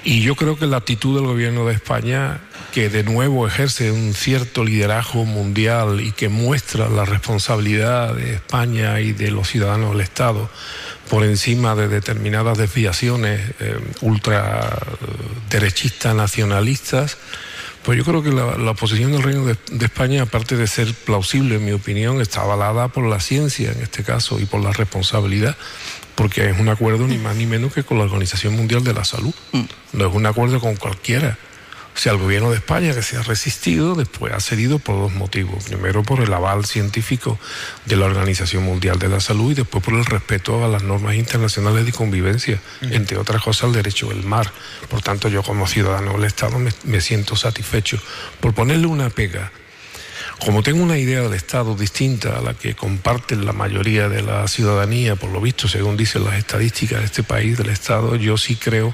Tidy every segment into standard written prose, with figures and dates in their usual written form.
Y yo creo que la actitud del gobierno de España, que de nuevo ejerce un cierto liderazgo mundial y que muestra la responsabilidad de España y de los ciudadanos del Estado por encima de determinadas desviaciones ultraderechistas, nacionalistas, pues yo creo que la posición del Reino de España, aparte de ser plausible, en mi opinión, está avalada por la ciencia en este caso y por la responsabilidad, porque es un acuerdo ni más ni menos que con la Organización Mundial de la Salud. No es un acuerdo con cualquiera. O sea, el gobierno de España, que se ha resistido, después ha cedido por dos motivos. Primero, por el aval científico de la Organización Mundial de la Salud, y después por el respeto a las normas internacionales de convivencia, entre otras cosas el derecho del mar. Por tanto, yo como ciudadano del Estado me siento satisfecho. Por ponerle una pega, como tengo una idea del Estado distinta a la que comparten la mayoría de la ciudadanía, por lo visto, según dicen las estadísticas de este país, del Estado, yo sí creo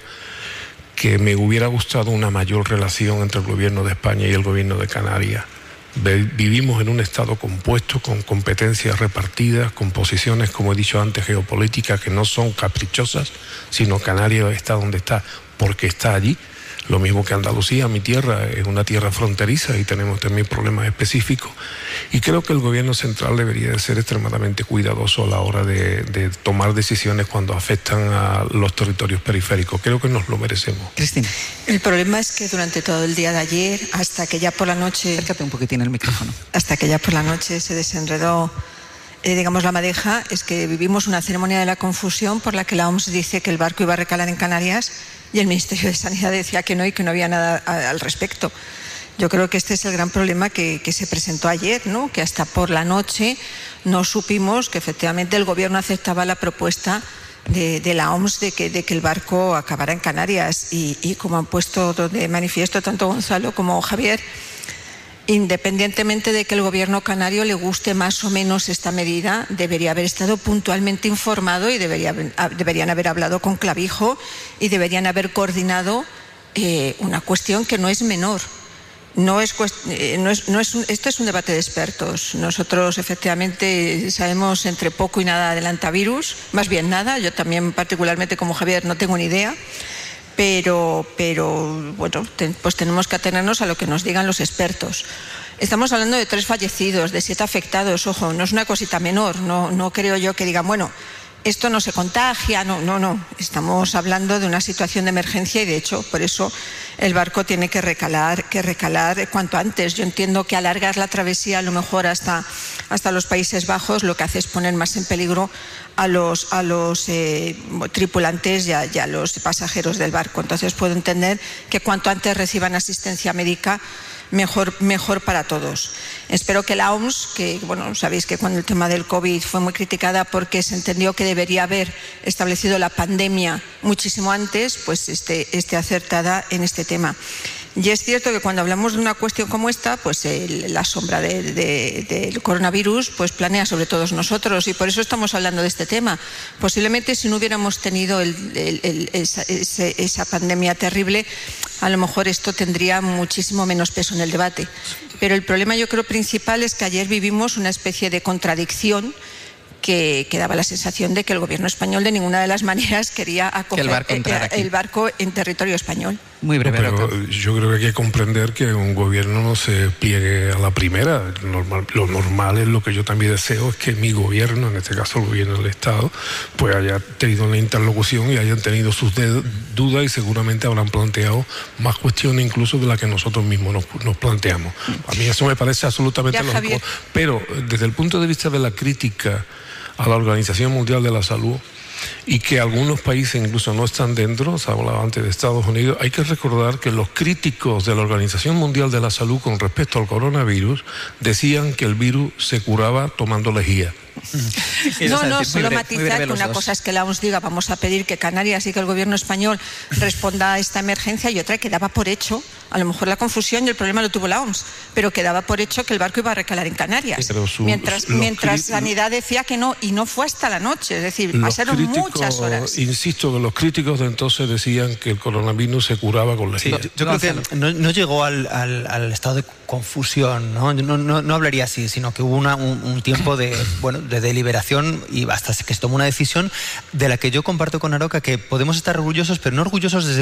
que me hubiera gustado una mayor relación entre el gobierno de España y el gobierno de Canarias. Vivimos en un Estado compuesto, con competencias repartidas, con posiciones, como he dicho antes, geopolíticas que no son caprichosas, sino Canarias está donde está porque está allí. Lo mismo que Andalucía, mi tierra, es una tierra fronteriza y tenemos también problemas específicos. Y creo que el gobierno central debería de ser extremadamente cuidadoso a la hora de tomar decisiones cuando afectan a los territorios periféricos. Creo que nos lo merecemos. Cristina. El problema es que durante todo el día de ayer, hasta que ya por la noche... Acércate un poquitín el micrófono. Hasta que ya por la noche se desenredó, digamos, la madeja, es que vivimos una ceremonia de la confusión por la que la OMS dice que el barco iba a recalar en Canarias y el Ministerio de Sanidad decía que no y que no había nada al respecto. Yo creo que este es el gran problema que se presentó ayer, ¿no? Que hasta por la noche no supimos que efectivamente el gobierno aceptaba la propuesta de la OMS de que el barco acabara en Canarias. Y como han puesto de manifiesto tanto Gonzalo como Javier, independientemente de que el gobierno canario le guste más o menos esta medida, debería haber estado puntualmente informado y deberían haber hablado con clavijo y deberían haber coordinado una cuestión que no es menor. Esto es un debate de expertos. Nosotros efectivamente sabemos entre poco y nada del antivirus, más bien nada. Yo también particularmente como Javier no tengo ni idea. Pero bueno, pues tenemos que atenernos a lo que nos digan los expertos. Estamos hablando de 3 fallecidos, de 7 afectados, ojo, no es una cosita menor, no creo yo que digan, bueno, esto no se contagia, no, estamos hablando de una situación de emergencia y de hecho por eso el barco tiene que recalar cuanto antes. Yo entiendo que alargar la travesía a lo mejor hasta los Países Bajos lo que hace es poner más en peligro a los tripulantes y a los pasajeros del barco. Entonces puedo entender que cuanto antes reciban asistencia médica, mejor para todos. Espero que la OMS, que bueno, sabéis que cuando el tema del COVID fue muy criticada porque se entendió que debería haber establecido la pandemia muchísimo antes, pues esté acertada en este tema. Y es cierto que cuando hablamos de una cuestión como esta, pues la sombra del coronavirus pues planea sobre todos nosotros y por eso estamos hablando de este tema. Posiblemente si no hubiéramos tenido esa pandemia terrible, a lo mejor esto tendría muchísimo menos peso en el debate. Pero el problema yo creo principal es que ayer vivimos una especie de contradicción que daba la sensación de que el gobierno español de ninguna de las maneras quería acoger el barco en territorio español. Muy breve, pero yo creo que hay que comprender que un gobierno no se pliegue a la primera. Lo normal es, lo que yo también deseo, es que mi gobierno, en este caso el gobierno del Estado, pues haya tenido una interlocución y hayan tenido sus dudas y seguramente habrán planteado más cuestiones incluso de las que nosotros mismos nos planteamos. A mí eso me parece absolutamente lógico. Pero desde el punto de vista de la crítica a la Organización Mundial de la Salud, y que algunos países incluso no están dentro, se hablaba antes de Estados Unidos, hay que recordar que los críticos de la Organización Mundial de la Salud con respecto al coronavirus decían que el virus se curaba tomando lejía. No, solo matizar que una cosa es que la OMS diga vamos a pedir que Canarias y que el gobierno español responda a esta emergencia, y otra que daba por hecho, a lo mejor la confusión y el problema lo tuvo la OMS, pero que daba por hecho que el barco iba a recalar en Canarias, mientras Sanidad decía que no, y no fue hasta la noche, es decir, pasaron muchas horas. Insisto que los críticos de entonces decían que el coronavirus se curaba con lejía. Sí, yo creo que no llegó al estado de confusión, no hablaría así, sino que hubo un tiempo de deliberación y hasta que se tomó una decisión de la que yo comparto con Aroca, que podemos estar orgullosos, pero no orgullosos desde